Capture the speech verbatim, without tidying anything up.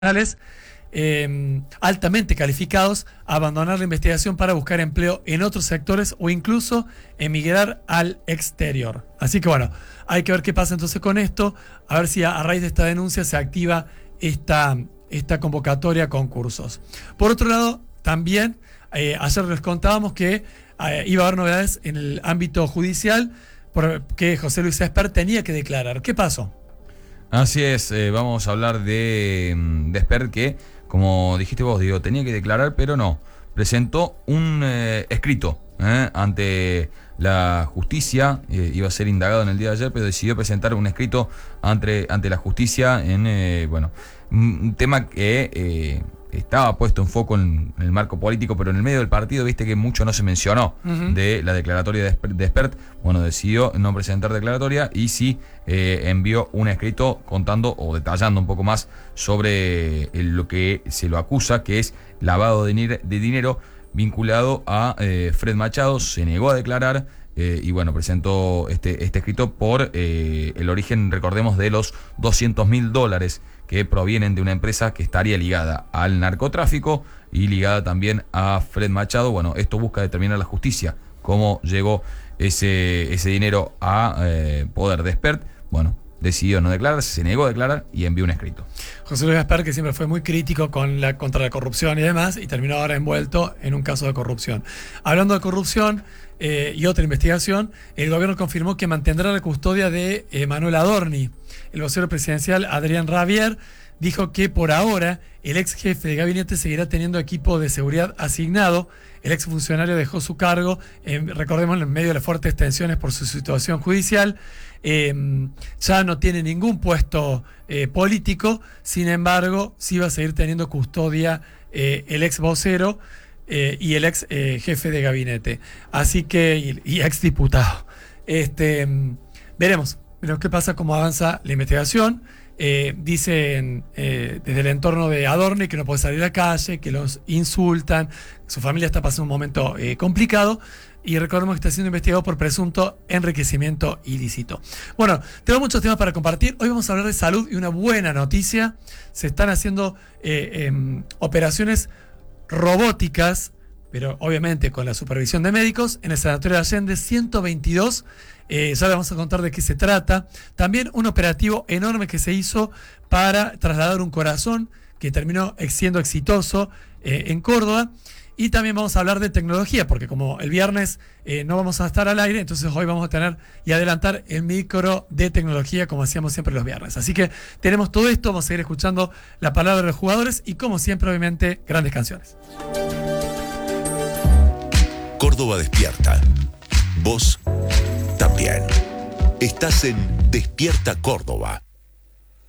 Eh, altamente calificados a abandonar la investigación para buscar empleo en otros sectores o incluso emigrar al exterior. Así que bueno, hay que ver qué pasa entonces con esto, a ver si a, a raíz de esta denuncia se activa esta, esta convocatoria a concursos. Por otro lado, también eh, ayer les contábamos que eh, iba a haber novedades en el ámbito judicial porque José Luis Espert tenía que declarar. ¿Qué pasó? Así es, eh, vamos a hablar de, de Espert que, como dijiste vos, digo, tenía que declarar, pero no. Presentó un eh, escrito eh, ante la justicia, eh, iba a ser indagado en el día de ayer, pero decidió presentar un escrito ante, ante la justicia en, eh, bueno, un tema que eh, estaba puesto en foco en, en el marco político, pero en el medio del partido, viste que mucho no se mencionó uh-huh. de la declaratoria de, de Espert. Bueno, decidió no presentar declaratoria y sí eh, envió un escrito contando o detallando un poco más sobre el, lo que se lo acusa, que es lavado de, de dinero vinculado a eh, Fred Machado. Se negó a declarar eh, y bueno, presentó este, este escrito por eh, el origen, recordemos, de los doscientos mil dólares que provienen de una empresa que estaría ligada al narcotráfico y ligada también a Fred Machado. Bueno, esto busca determinar la justicia cómo llegó ese, ese dinero a eh, poder de Espert. Bueno, decidió no declarar, se negó a declarar y envió un escrito. José Luis Espert, que siempre fue muy crítico con la, contra la corrupción y demás, y terminó ahora envuelto en un caso de corrupción. Hablando de corrupción eh, y otra investigación, el gobierno confirmó que mantendrá la custodia de eh, Manuel Adorni. El vocero presidencial Adrián Rabier dijo que por ahora el ex jefe de gabinete seguirá teniendo equipo de seguridad asignado. El ex funcionario dejó su cargo, eh, recordemos, en medio de las fuertes tensiones por su situación judicial. Eh, ya no tiene ningún puesto eh, político, sin embargo, sí va a seguir teniendo custodia eh, el ex vocero eh, y el ex eh, jefe de gabinete. Así que, y, y ex diputado. Este, veremos, veremos qué pasa, cómo avanza la investigación. Eh, dicen eh, desde el entorno de Adorni que no puede salir a la calle, que los insultan, su familia está pasando un momento eh, complicado, y recordemos que está siendo investigado por presunto enriquecimiento ilícito. Bueno, tengo muchos temas para compartir. Hoy vamos a hablar de salud y una buena noticia. Se están haciendo eh, eh, operaciones robóticas, pero obviamente con la supervisión de médicos, en el Sanatorio de Allende ciento veintidós. Eh, ya le vamos a contar de qué se trata. También un operativo enorme que se hizo para trasladar un corazón que terminó siendo exitoso eh, en Córdoba. Y también vamos a hablar de tecnología, porque como el viernes eh, no vamos a estar al aire, entonces hoy vamos a tener y adelantar el micro de tecnología como hacíamos siempre los viernes. Así que tenemos todo esto, vamos a seguir escuchando la palabra de los jugadores y como siempre, obviamente, grandes canciones. Córdoba despierta. Vos también. Estás en Despierta Córdoba.